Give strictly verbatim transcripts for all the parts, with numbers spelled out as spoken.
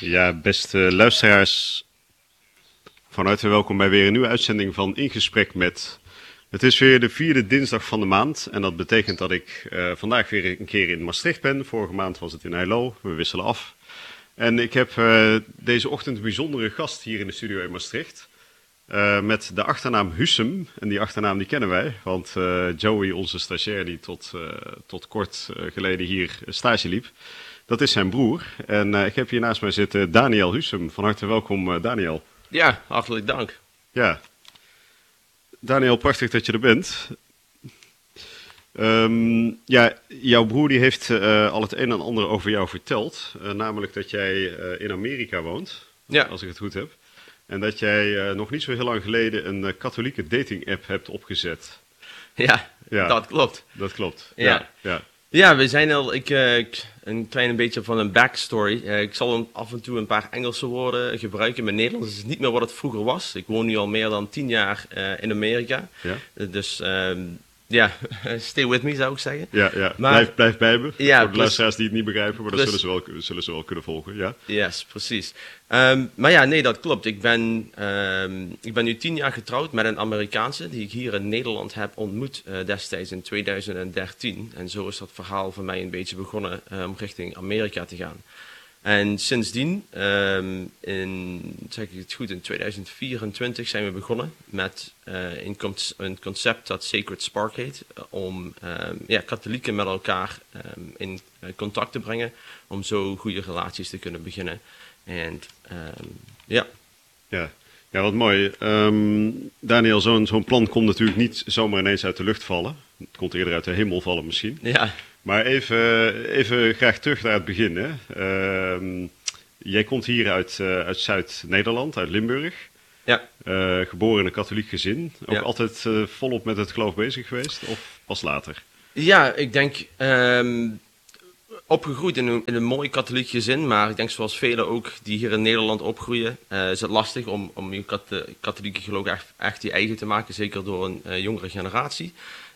Ja, beste luisteraars, van harte welkom bij weer een nieuwe uitzending van In Gesprek Met. Het is weer de vierde dinsdag van de maand en dat betekent dat ik uh, vandaag weer een keer in Maastricht ben. Vorige maand was het in Heilo, we wisselen af. En ik heb uh, deze ochtend een bijzondere gast hier in de studio in Maastricht. Uh, met de achternaam Hussem. En die achternaam die kennen wij, want uh, Joey, onze stagiair die tot, uh, tot kort uh, geleden hier stage liep, dat is zijn broer. En uh, ik heb hier naast mij zitten Daniel Hussem. Van harte welkom, uh, Daniel. Ja, hartelijk dank. Ja, Daniel, prachtig dat je er bent. Um, ja, jouw broer die heeft uh, al het een en ander over jou verteld. Uh, namelijk dat jij uh, in Amerika woont, ja. als ik het goed heb. En dat jij uh, nog niet zo heel lang geleden een uh, katholieke dating app hebt opgezet. Ja, ja, dat klopt. Dat klopt, ja. ja. ja. Ja, we zijn al, ik, uh, ik, een klein beetje van een backstory. Uh, ik zal af en toe een paar Engelse woorden gebruiken. Mijn Nederlands is niet meer wat het vroeger was. Ik woon nu al meer dan tien jaar uh, in Amerika. Ja. Uh, dus um, ja, stay with me zou ik zeggen. Ja, ja. Maar, blijf, blijf bij me. Ja, voor de luisteraars die het niet begrijpen, maar dat zullen ze, wel, zullen ze wel kunnen volgen. Ja. Yes, precies. Um, maar ja, nee, dat klopt. Ik ben, um, ik ben nu tien jaar getrouwd met een Amerikaanse die ik hier in Nederland heb ontmoet uh, destijds in tweeduizend dertien. En zo is dat verhaal voor mij een beetje begonnen uh, om richting Amerika te gaan. En sindsdien, um, in, zeg ik het goed, in tweeduizend vierentwintig zijn we begonnen met uh, een, con- een concept dat Sacred Spark heet. Uh, om um, ja, katholieken met elkaar um, in uh, contact te brengen. Om zo goede relaties te kunnen beginnen. En um, ja. ja. Ja, wat mooi. Um, Daniel, zo'n, zo'n plan komt natuurlijk niet zomaar ineens uit de lucht vallen. Het komt eerder uit de hemel vallen misschien. Ja. Maar even, even graag terug naar het begin. Hè. Uh, jij komt hier uit, uh, uit Zuid-Nederland, uit Limburg. Ja. Uh, geboren in een katholiek gezin. Ook ja. altijd uh, volop met het geloof bezig geweest? Of pas later? Ja, ik denk um, opgegroeid in een, in een mooi katholiek gezin. Maar ik denk zoals velen ook die hier in Nederland opgroeien, uh, is het lastig om, om je kat- katholieke geloof echt, echt je eigen te maken. Zeker door een uh, jongere generatie.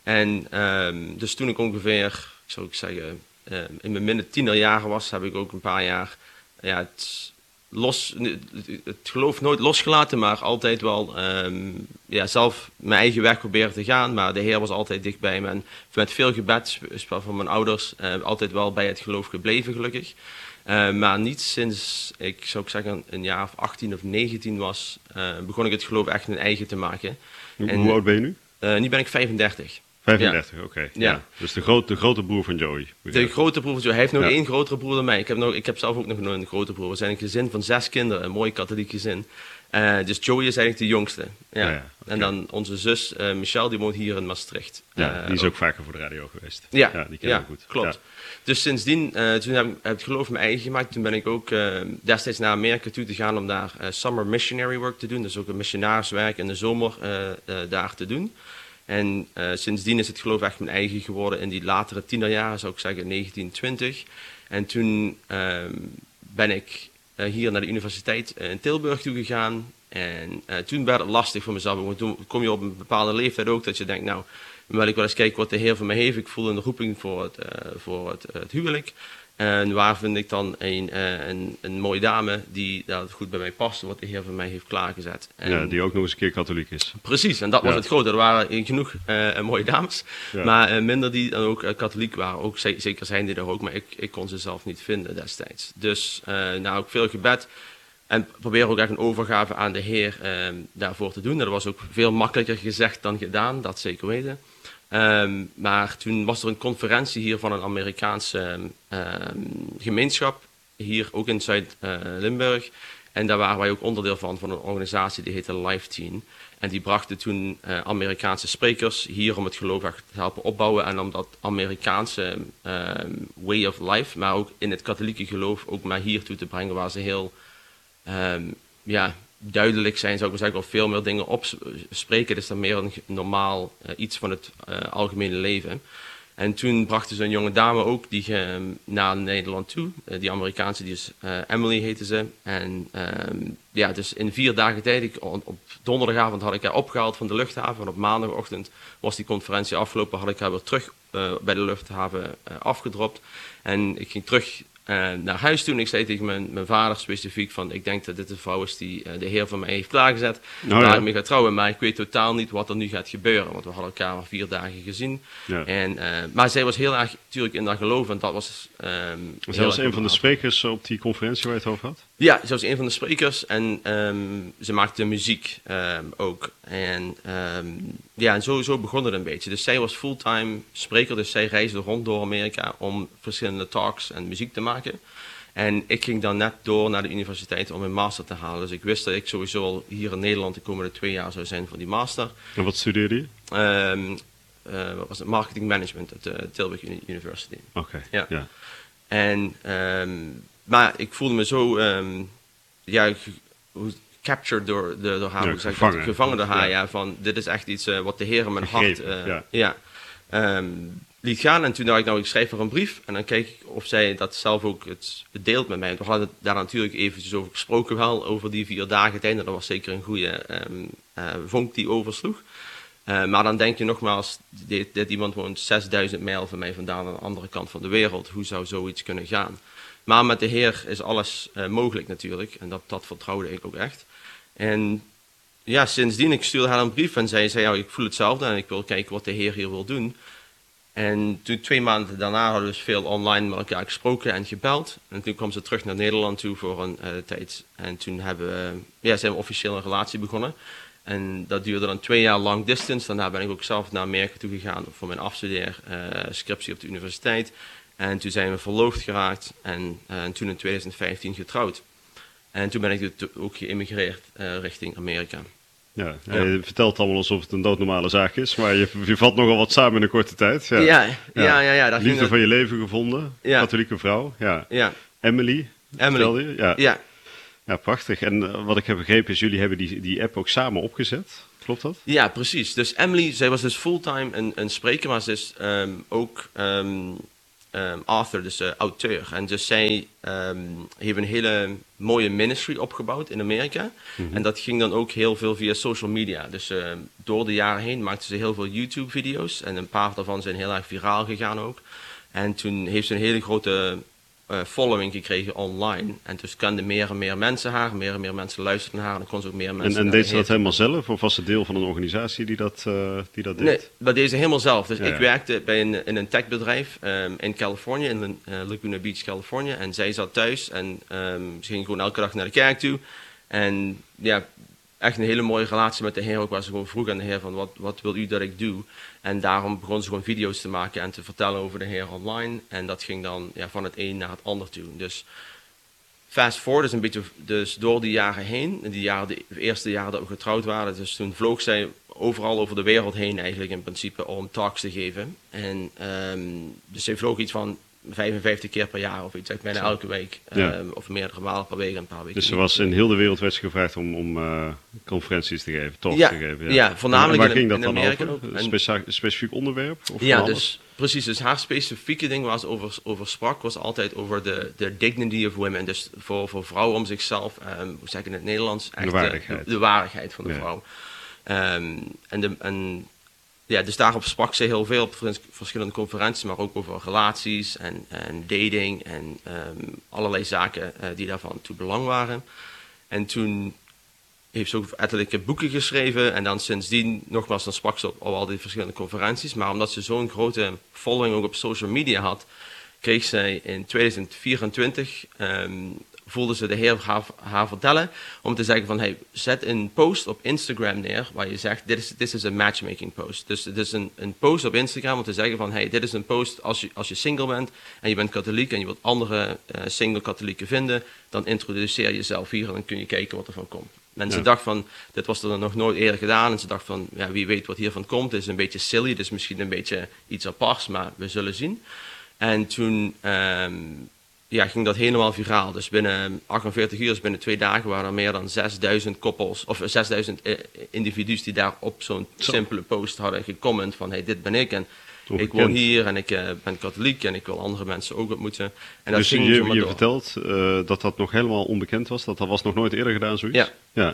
En um, dus toen ik ongeveer, zou ik zeggen, uh, in mijn midden tienerjaren was, heb ik ook een paar jaar ja, het, los, het geloof nooit losgelaten, maar altijd wel um, ja, zelf mijn eigen weg proberen te gaan. Maar de Heer was altijd dichtbij me. En met veel gebed van mijn ouders uh, altijd wel bij het geloof gebleven, gelukkig. Uh, maar niet sinds ik, zou ik zeggen, een jaar of achttien of negentien was, uh, begon ik het geloof echt een eigen te maken. Hoe, en, hoe oud ben je nu? Uh, nu ben ik vijfendertig. vijfendertig, ja. oké. Okay. Ja. Ja. Dus de, groot, de grote broer van Joey. De grote broer van Joey. Hij heeft nog ja. één grotere broer dan mij. Ik heb, nog, ik heb zelf ook nog een grote broer. We zijn een gezin van zes kinderen, een mooi katholiek gezin. Uh, dus Joey is eigenlijk de jongste. Ja. Ja, ja, okay. En dan onze zus uh, Michelle, die woont hier in Maastricht. Ja, uh, die is ook, ook vaker voor de radio geweest. Ja, ja die kennen ja, we goed. Klopt. Ja. Dus sindsdien, uh, toen heb ik het geloof mijn eigen gemaakt. Toen ben ik ook uh, destijds naar Amerika toe te gaan om daar uh, summer missionary work te doen. Dus ook een missionaarswerk in de zomer uh, uh, daar te doen. En uh, sindsdien is het geloof echt mijn eigen geworden in die latere tienerjaren, zou ik zeggen negentien, twintig. En toen uh, ben ik uh, hier naar de universiteit uh, in Tilburg toe gegaan. En uh, toen werd het lastig voor mezelf. Want toen kom je op een bepaalde leeftijd ook dat je denkt, nou, dan wil ik wel eens kijken wat de Heer voor mij heeft. Ik voel een roeping voor het, uh, voor het, uh, het huwelijk. En waar vind ik dan een, uh, een, een mooie dame die dat goed bij mij past, wat de Heer voor mij heeft klaargezet. En ja, die ook nog eens een keer katholiek is. Precies, en dat was ja. het grote. Er waren genoeg uh, mooie dames, ja. maar uh, minder die dan ook uh, katholiek waren. Ook, zeker zijn die er ook, maar ik, ik kon ze zelf niet vinden destijds. Dus uh, nou, ook veel gebed en probeer ook echt een overgave aan de Heer uh, daarvoor te doen. Dat was ook veel makkelijker gezegd dan gedaan, dat zeker weten. Um, maar toen was er een conferentie hier van een Amerikaanse um, gemeenschap, hier ook in Zuid-Limburg. Uh, en daar waren wij ook onderdeel van, van een organisatie die heette Life Team. En die brachten toen uh, Amerikaanse sprekers hier om het geloof echt te helpen opbouwen. En om dat Amerikaanse um, way of life, maar ook in het katholieke geloof, ook maar hier toe te brengen waar ze heel um, ja, duidelijk zijn, zou ik maar zeggen, of veel meer dingen opspreken. Dus dan meer een normaal uh, iets van het uh, algemene leven. En toen brachten ze een jonge dame ook die uh, naar Nederland toe. Uh, die Amerikaanse, die is uh, Emily heette ze. En uh, ja, dus in vier dagen tijd, ik, op donderdagavond had ik haar opgehaald van de luchthaven. En op maandagochtend was die conferentie afgelopen, had ik haar weer terug uh, bij de luchthaven uh, afgedropt. En ik ging terug uh, naar huis toe en ik zei tegen mijn, mijn vader specifiek van, ik denk dat dit de vrouw is die uh, de Heer voor mij heeft klaargezet, oh, daar ja. ik mee ga trouwen, maar ik weet totaal niet wat er nu gaat gebeuren, want we hadden elkaar maar vier dagen gezien. Ja. En, uh, maar zij was heel erg natuurlijk in dat geloof en dat was... Um, zij was een van de sprekers op die conferentie waar je het over had? Ja, ze was een van de sprekers en um, ze maakte muziek um, ook. En um, ja, en zo, zo begon het een beetje. Dus zij was fulltime spreker, dus zij reisde rond door Amerika om verschillende talks en muziek te maken. En ik ging dan net door naar de universiteit om een master te halen. Dus ik wist dat ik sowieso al hier in Nederland de komende twee jaar zou zijn voor die master. En wat studeerde je? Um, uh, wat was het? Marketing Management at de Tilburg University. Oké, okay, ja. ja. En... Um, Maar ik voelde me zo um, ja, ge, captured door, de, door haar, ja, zeg, gevangen. gevangen door haar. Ja. Ja, van, dit is echt iets uh, wat de Heer in mijn Gegrepen, hart uh, ja. ja, um, liet gaan. En toen dacht ik, nou, ik schrijf haar een brief. En dan kijk ik of zij dat zelf ook het deelt met mij. We hadden daar natuurlijk eventjes over gesproken wel, over die vier dagen tijd. En dat was zeker een goede um, uh, vonk die oversloeg. Uh, maar dan denk je nogmaals, dit, dit iemand woont zesduizend mijl van mij vandaan aan de andere kant van de wereld. Hoe zou zoiets kunnen gaan? Maar met de Heer is alles uh, mogelijk natuurlijk. En dat, dat vertrouwde ik ook echt. En ja, sindsdien, ik stuurde haar een brief en zij zei, ja, ik voel hetzelfde en ik wil kijken wat de Heer hier wil doen. En toen twee maanden daarna hadden we dus veel online met elkaar gesproken en gebeld. En toen kwam ze terug naar Nederland toe voor een uh, tijd. En toen hebben we, ja, zijn we officieel een relatie begonnen. En dat duurde dan twee jaar long distance. Daarna ben ik ook zelf naar Amerika toe gegaan voor mijn afstudeer uh, scriptie op de universiteit. En toen zijn we verloofd geraakt en, uh, en toen in twintig vijftien getrouwd. En toen ben ik ook geëmigreerd uh, richting Amerika. Ja, ja, je vertelt allemaal alsof het een doodnormale zaak is, maar je, je vat nogal wat samen in een korte tijd. Ja, ja, ja. ja, ja, ja Liefde het... van je leven gevonden, ja. Katholieke vrouw. Ja. Ja. Emily, Emily. Je? Ja. Ja. Ja, prachtig. En uh, wat ik heb begrepen is, jullie hebben die, die app ook samen opgezet. Klopt dat? Ja, precies. Dus Emily, zij was dus fulltime een, een spreker, maar ze is um, ook... Um, Um, author, dus uh, auteur. En dus zij um, heeft een hele mooie ministry opgebouwd in Amerika. Mm-hmm. En dat ging dan ook heel veel via social media. Dus uh, door de jaren heen maakte ze heel veel YouTube-video's. En een paar daarvan zijn heel erg viraal gegaan ook. En toen heeft ze een hele grote uh, following gekregen online. En dus kenden meer en meer mensen haar. Meer en meer mensen luisterden naar haar. En dan kon ze ook meer mensen... En, en deed ze dat helemaal zelf? Of was het deel van een organisatie die dat, uh, die dat deed? Nee, dat deed ze helemaal zelf. Dus ja. Ik werkte bij een, in een techbedrijf um, in Californië, in uh, Laguna Beach, Californië. En zij zat thuis en um, ze ging gewoon elke dag naar de kerk toe. En ja, echt een hele mooie relatie met de Heer ook, waar ze gewoon vroeg aan de Heer van, wat, wat wil u dat ik doe? En daarom begon ze gewoon video's te maken en te vertellen over de Heer online. En dat ging dan ja, van het een naar het ander toe. Dus fast forward is een beetje dus door die jaren heen, die jaren, de eerste jaren dat we getrouwd waren, dus toen vloog zij overal over de wereld heen eigenlijk in principe om talks te geven. En um, dus zij vloog iets van vijfenvijftig keer per jaar of iets, bijna elke week. Ja. Um, of meerdere malen per week, een paar weken. Dus ze was in heel de wereld werd ze gevraagd om, om uh, conferenties te geven, talks ja, te geven. Ja, ja voornamelijk en waar in, ging dat in dan Amerika over? ook. Een specia- specifiek onderwerp? Of ja, dus precies. Dus haar specifieke ding waar ze over, over sprak was altijd over de, de dignity of women. Dus voor, voor vrouwen om zichzelf, um, hoe zeg ik in het Nederlands? Echt, de waardigheid. De, de waardigheid van de ja. vrouw. Um, en de... En, Ja, dus daarop sprak ze heel veel op verschillende conferenties, maar ook over relaties en, en dating en um, allerlei zaken uh, die daarvan toe belang waren. En toen heeft ze ook ettelijke boeken geschreven en dan sindsdien, nogmaals, dan sprak ze op, op al die verschillende conferenties. Maar omdat ze zo'n grote following ook op social media had, kreeg zij in twintig vierentwintig... Um, voelde ze de Heer haar, haar vertellen om te zeggen van, hey, zet een post op Instagram neer waar je zegt, dit is, dit is een matchmaking post. Dus het is een, een post op Instagram om te zeggen van, hey, dit is een post als je, als je single bent en je bent katholiek en je wilt andere uh, single katholieken vinden, dan introduceer jezelf hier en dan kun je kijken wat er van komt. En ze ja. dacht van, dit was er nog nooit eerder gedaan en ze dacht van, ja, wie weet wat hiervan komt. Het is een beetje silly, het is misschien een beetje iets aparts, maar we zullen zien. En toen... Um, Ja, ging dat helemaal viraal. Dus binnen achtenveertig uur, dus binnen twee dagen, waren er meer dan zesduizend koppels, of zesduizend uh, individu's die daar op zo'n Zo. simpele post hadden gecomment van, hey, dit ben ik en Toch ik woon hier en ik uh, ben katholiek en ik wil andere mensen ook ontmoeten. En dat dus ging je, je vertelt uh, dat dat nog helemaal onbekend was, dat dat was nog nooit eerder gedaan, zoiets? Ja. ja.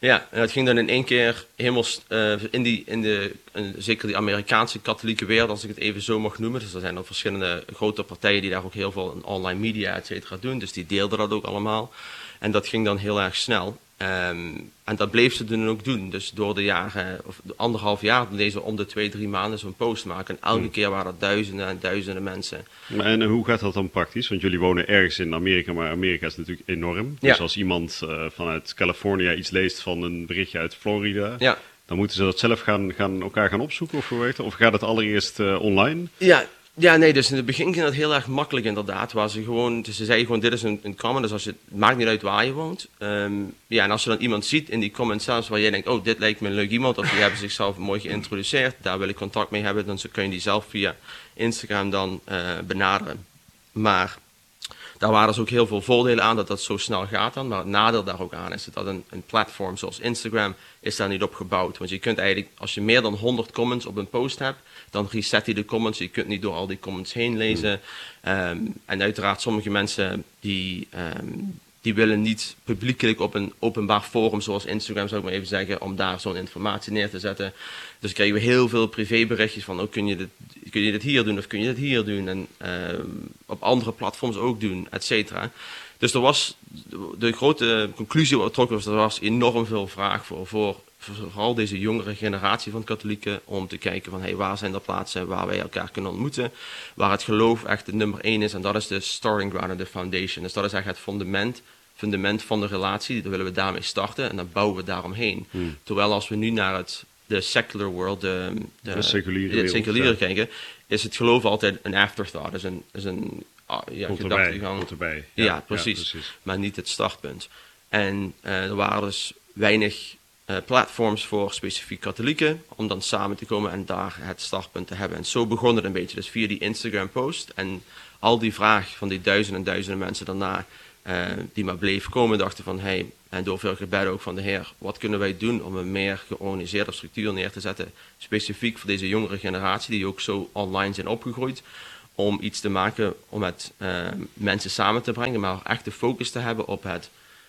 Ja, en dat ging dan in één keer helemaal uh, in, die, in de, in, zeker die Amerikaanse katholieke wereld, als ik het even zo mag noemen. Dus er zijn dan verschillende grote partijen die daar ook heel veel online media, et cetera, doen. Dus die deelden dat ook allemaal. En dat ging dan heel erg snel. Um, en dat bleef ze dan ook doen. Dus door de jaren, of de anderhalf jaar, deze om de twee, drie maanden zo'n post maken. En elke hmm. keer waren er duizenden en duizenden mensen. En hoe gaat dat dan praktisch? Want jullie wonen ergens in Amerika, maar Amerika is natuurlijk enorm. Dus ja. als iemand uh, vanuit Californië iets leest van een berichtje uit Florida, ja. dan moeten ze dat zelf gaan, gaan elkaar gaan opzoeken of weten? Of gaat het allereerst uh, online? Ja. Ja, nee, dus in het begin ging dat heel erg makkelijk inderdaad. Waar ze gewoon, dus ze zeiden gewoon, dit is een, een comment, dus als je, het maakt niet uit waar je woont. Um, ja, en als je dan iemand ziet in die comments zelfs waar jij denkt, oh, dit lijkt me een leuk iemand, of die hebben zichzelf mooi geïntroduceerd, daar wil ik contact mee hebben, dan kun je die zelf via Instagram dan uh, benaderen. Maar daar waren dus ook heel veel voordelen aan dat dat zo snel gaat dan. Maar het nadeel daar ook aan is dat een, een platform zoals Instagram is daar niet op gebouwd. Want je kunt eigenlijk, als je meer dan honderd comments op een post hebt, dan reset hij de comments. Je kunt niet door al die comments heen lezen. Um, en uiteraard sommige mensen die, um, die willen niet publiekelijk op een openbaar forum zoals Instagram, zou ik maar even zeggen, om daar zo'n informatie neer te zetten. Dus kregen we heel veel privéberichtjes van, oh, kun je dit, kun je dit hier doen of kun je dit hier doen? En um, op andere platforms ook doen, et cetera. Dus er was, de grote conclusie wat we trokken was, er was enorm veel vraag voor, voor vooral deze jongere generatie van katholieken, om te kijken van, hey, waar zijn er plaatsen waar wij elkaar kunnen ontmoeten, waar het geloof echt de nummer één is, en dat is de starting ground en de foundation. Dus dat is echt het fundament, fundament van de relatie, daar willen we daarmee starten en dan bouwen we daaromheen. Hmm. Terwijl als we nu naar het, de secular world, de, de, de seculiere, de seculiere wereld, kijken, is het geloof altijd een afterthought, is een, is een ja, gedachtegang. Erbij. Ja, ja, precies, ja, precies, maar niet het startpunt. En uh, er waren dus weinig Uh, platforms voor specifiek katholieken, om dan samen te komen en daar het startpunt te hebben. En zo begon het een beetje, dus via die Instagram post en al die vraag van die duizenden en duizenden mensen daarna, uh, die maar bleef komen, dachten van, hey, en door veel gebed ook van de Heer, wat kunnen wij doen om een meer georganiseerde structuur neer te zetten, specifiek voor deze jongere generatie, die ook zo online zijn opgegroeid, om iets te maken om met uh, mensen samen te brengen, maar echt de focus te hebben op het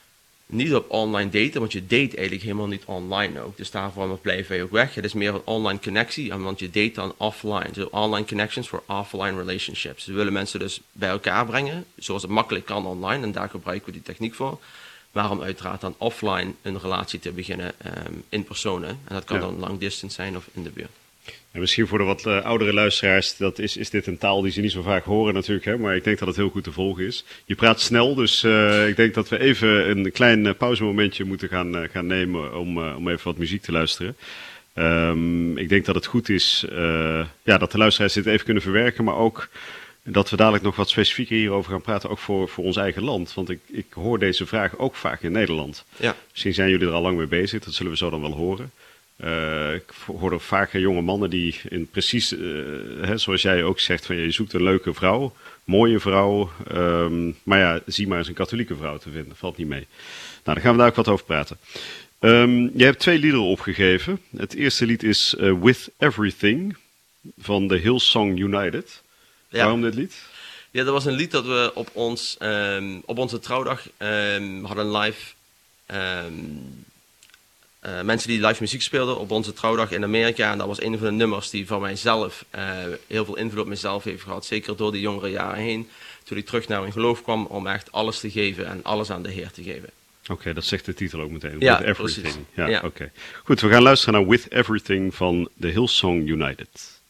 niet op online daten, want je date eigenlijk helemaal niet online ook. Dus daarvoor blijven wij ook weg. Het is meer een online connectie, want je date dan offline. Dus online connections voor offline relationships. We willen mensen dus bij elkaar brengen, zoals het makkelijk kan online, en daar gebruiken we die techniek voor. Maar om uiteraard dan offline een relatie te beginnen um, in personen. En dat kan ja. dan long distance zijn of in de buurt. En misschien voor de wat uh, oudere luisteraars, dat is, is dit een taal die ze niet zo vaak horen natuurlijk, hè? Maar ik denk dat het heel goed te volgen is. Je praat snel, dus uh, ik denk dat we even een klein uh, pauzemomentje moeten gaan, uh, gaan nemen om, uh, om even wat muziek te luisteren. Um, ik denk dat het goed is uh, ja, dat de luisteraars dit even kunnen verwerken, maar ook dat we dadelijk nog wat specifieker hierover gaan praten, ook voor, voor ons eigen land. Want ik, ik hoor deze vraag ook vaak in Nederland. Ja. Misschien zijn jullie er al lang mee bezig, dat zullen we zo dan wel horen. Uh, ik hoor vaker jonge mannen die in precies, uh, hè, zoals jij ook zegt, van je zoekt een leuke vrouw, mooie vrouw, um, maar ja, zie maar eens een katholieke vrouw te vinden, valt niet mee. Nou, daar gaan we daar ook wat over praten. Um, jij hebt twee liederen opgegeven. Het eerste lied is uh, With Everything van de Hillsong United. Ja. Waarom dit lied? Ja, dat was een lied dat we op, ons, um, op onze trouwdag um, hadden live. Um, Uh, mensen die live muziek speelden op onze trouwdag in Amerika. En dat was een van de nummers die van mijzelf uh, heel veel invloed op mezelf heeft gehad. Zeker door de jongere jaren heen. Toen ik terug naar mijn geloof kwam om echt alles te geven en alles aan de Heer te geven. Oké, okay, dat zegt de titel ook meteen. Ja, With Everything. precies. Ja, ja. Oké. Okay. Goed, we gaan luisteren naar With Everything van de Hillsong United.